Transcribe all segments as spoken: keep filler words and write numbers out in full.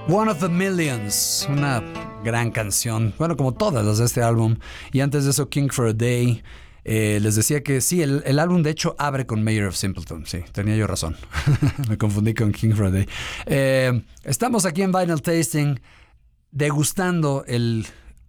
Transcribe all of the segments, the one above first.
One of the Millions, una gran canción, bueno, como todas las de este álbum. Y antes de eso, King for a Day. Eh, les decía que sí, el, el álbum de hecho abre con Mayor of Simpleton. Sí, tenía yo razón. Me confundí con King for a Day. Eh, estamos aquí en Vinyl Tasting degustando el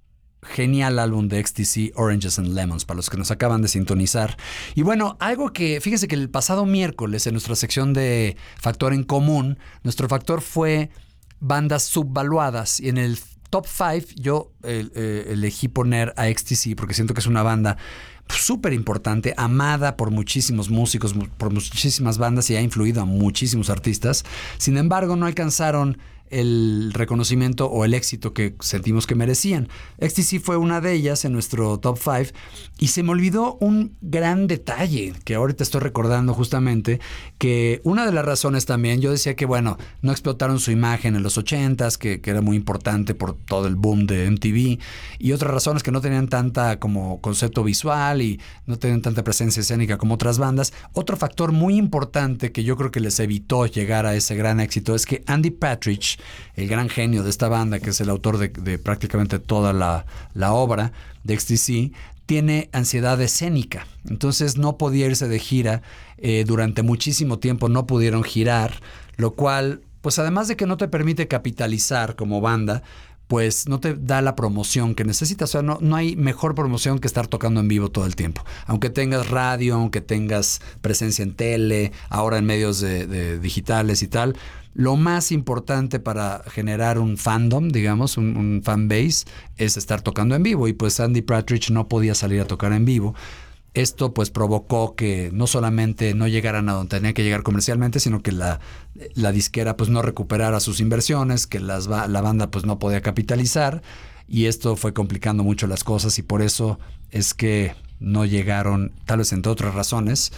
genial álbum de X T C, Oranges and Lemons, para los que nos acaban de sintonizar. Y bueno, algo que, fíjense que el pasado miércoles en nuestra sección de Factor en Común, nuestro factor fue bandas subvaluadas. Y en el top cinco yo eh, eh, elegí poner a X T C porque siento que es una banda súper importante, amada por muchísimos músicos, por muchísimas bandas y ha influido a muchísimos artistas. Sin embargo, no alcanzaron el reconocimiento o el éxito que sentimos que merecían. X T C fue una de ellas en nuestro top cinco y se me olvidó un gran detalle que ahorita estoy recordando justamente, que una de las razones también, yo decía que bueno, no explotaron su imagen en los ochentas, que, que era muy importante por todo el boom de M T V, y otras razones que no tenían tanta como concepto visual y no tenían tanta presencia escénica como otras bandas. Otro factor muy importante que yo creo que les evitó llegar a ese gran éxito es que Andy Partridge, el gran genio de esta banda, que es el autor de, de prácticamente toda la, la obra de X T C, tiene ansiedad escénica. Entonces no podía irse de gira. Eh, durante muchísimo tiempo no pudieron girar, lo cual, pues además de que no te permite capitalizar como banda, pues no te da la promoción que necesitas. O sea, no, no hay mejor promoción que estar tocando en vivo todo el tiempo. Aunque tengas radio, aunque tengas presencia en tele, ahora en medios de, de digitales y tal, lo más importante para generar un fandom, digamos, un, un fan base, es estar tocando en vivo. Y pues Andy Partridge no podía salir a tocar en vivo. Esto pues provocó que no solamente no llegaran a donde tenía que llegar comercialmente, sino que la, la disquera pues no recuperara sus inversiones, que las, la banda pues no podía capitalizar, y esto fue complicando mucho las cosas, y por eso es que no llegaron, tal vez entre otras razones,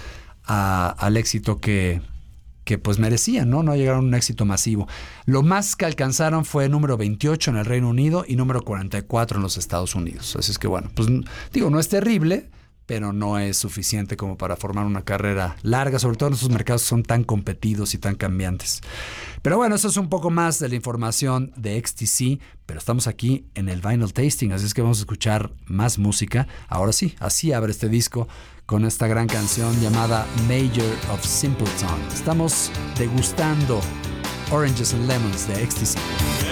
a, al éxito que, que pues merecían, ¿no? No llegaron a un éxito masivo. Lo más que alcanzaron fue número veintiocho en el Reino Unido y número cuarenta y cuatro en los Estados Unidos. Así es que bueno, pues digo, no es terrible, pero no es suficiente como para formar una carrera larga, sobre todo en estos mercados que son tan competidos y tan cambiantes. Pero bueno, eso es un poco más de la información de X T C, pero estamos aquí en el Vinyl Tasting, así es que vamos a escuchar más música. Ahora sí, así abre este disco con esta gran canción llamada Mayor of Simpleton. Estamos degustando Oranges and Lemons de X T C.